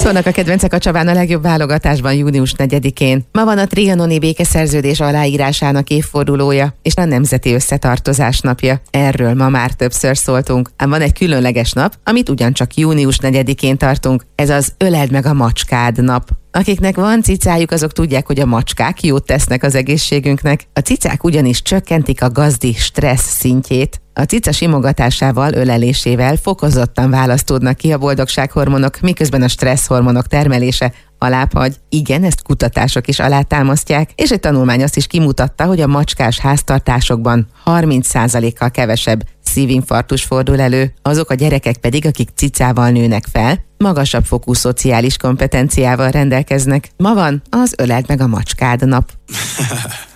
szólnak a kedvencek a Csaván a legjobb válogatásban június 4-én. Ma van a trianoni békeszerződés aláírásának évfordulója, és a Nemzeti Összetartozás napja. Erről ma már többször szóltunk, ám van egy különleges nap, amit ugyancsak június 4-én tartunk. Ez az Öleld meg a macskád nap. Akiknek van cicájuk, azok tudják, hogy a macskák jót tesznek az egészségünknek. A cicák ugyanis csökkentik a gazdi stressz szintjét. A cica simogatásával, ölelésével fokozottan választódnak ki a boldogsághormonok, miközben a stresszhormonok termelése alább hagy. Igen, ezt kutatások is alátámasztják, és egy tanulmány azt is kimutatta, hogy a macskás háztartásokban 30%-kal kevesebb szívinfarktus fordul elő, azok a gyerekek pedig, akik cicával nőnek fel, magasabb fokú szociális kompetenciával rendelkeznek. Ma van az Öleld meg a macskád nap.